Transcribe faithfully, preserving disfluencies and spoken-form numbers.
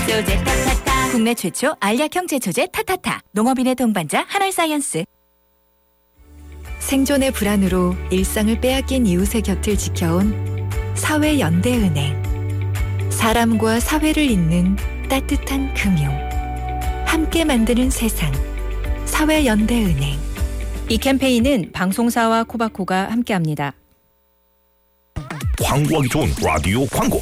제초제 타타타. 국내 최초 알약형 제초제 타타타. 농업인의 동반자 한알사이언스. 생존의 불안으로 일상을 빼앗긴 이웃의 곁을 지켜온 사회연대은행. 사람과 사회를 잇는 따뜻한 금융. 함께 만드는 세상. 사회연대은행. 이 캠페인은 방송사와 코바코가 함께합니다. 광고하기 좋은 라디오 광고.